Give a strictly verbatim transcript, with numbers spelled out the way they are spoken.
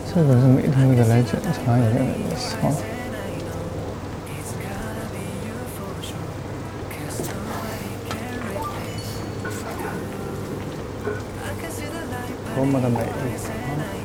这个是每天给来检查一下的意思啊。多么的美丽啊！